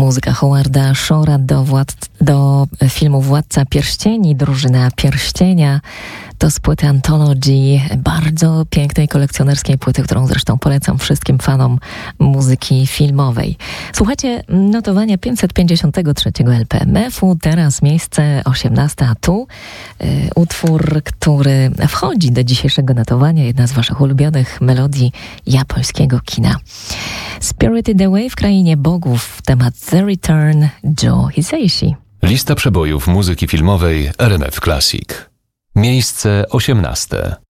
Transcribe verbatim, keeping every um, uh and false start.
Muzyka Howarda Shore'a do, władc- do filmu Władca Pierścieni, Drużyna Pierścienia. To z płyty Anthology, bardzo pięknej kolekcjonerskiej płyty, którą zresztą polecam wszystkim fanom muzyki filmowej. Słuchajcie notowania pięćset pięćdziesiątego trzeciego L P M F-u, teraz miejsce osiemnaste, a tu y, utwór, który wchodzi do dzisiejszego notowania, jedna z waszych ulubionych melodii japońskiego kina. Spirited Away w krainie bogów, temat The Return, Joe Hisaishi. Lista przebojów muzyki filmowej R M F Classic. Miejsce osiemnaste.